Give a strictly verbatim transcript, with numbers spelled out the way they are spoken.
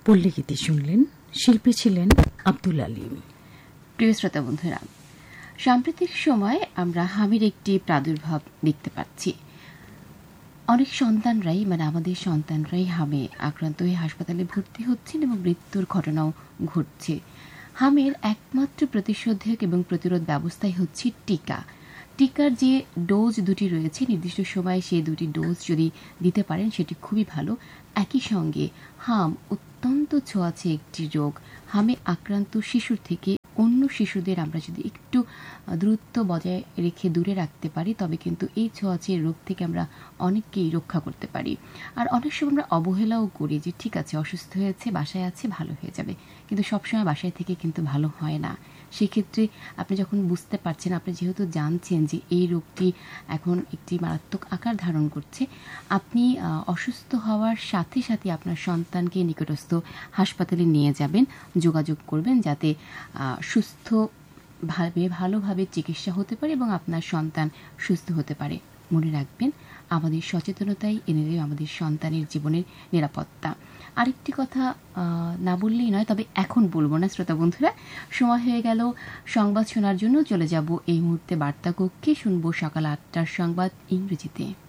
পল্লীগীতি শুনলেন। শিল্পী ছিলেন আব্দুল আলীম। প্রিয় শ্রোতা বন্ধুরা, সাম্প্রতিক সময় আমরা হামির একটি প্রাদুর্ভাব দেখতে পাচ্ছি। অনেক সন্তানরাই মানে আমাদের সন্তানরাই হামে আক্রান্ত হয়ে হাসপাতালে ভর্তি হচ্ছেন এবং মৃত্যুর ঘটনাও ঘটছে। হামের একমাত্র প্রতিষেধক এবং প্রতিরোধ ব্যবস্থাই হচ্ছে টিকা। টিকার যে ডোজ দুটি রয়েছে, নির্দিষ্ট সময়ে সেই দুটি ডোজ যদি দিতে পারেন সেটি খুবই ভালো। একই সঙ্গে হাম অত্যন্ত ছোঁয়াচে একটি রোগ। হামে আক্রান্ত শিশুর থেকে অন্য শিশুদের আমরা যদি একটু দূরত্ব বজায় রেখে দূরে রাখতে পারি তবে কিন্তু এই ছোঁয়াচে রোগ থেকে আমরা অনেককেই রক্ষা করতে পারি। আর অনেক সময় আমরা অবহেলাও করি যে ঠিক আছে, অসুস্থ হয়েছে, বাসায় আছে, ভালো হয়ে যাবে, কিন্তু সবসময় বাসায় থেকে কিন্তু ভালো হয় না। সেক্ষেত্রে আপনি যখন বুঝতে পারছেন, আপনি যেহেতু জানছেন যে এই রোগটি এখন একটি মারাত্মক আকার ধারণ করছে, আপনি অসুস্থ হওয়ার সাথে সাথে আপনার সন্তানকে নিকটস্থ হাসপাতালে নিয়ে যাবেন, যোগাযোগ করবেন যাতে সুস্থ ভাবে ভালোভাবে চিকিৎসা হতে পারে এবং আপনার সন্তান সুস্থ হতে পারে। মনে রাখবেন, আমাদের সচেতনতাই এনে দেবে আমাদের সন্তানের জীবনের নিরাপত্তা। আরেকটি কথা না বললেই নয়, তবে এখন বলবো না শ্রোতা বন্ধুরা, সময় হয়ে গেল সংবাদ শোনার জন্য। চলে যাব এই মুহূর্তে বার্তা কক্ষে, শুনবো সকাল আটটার সংবাদ ইংরেজিতে।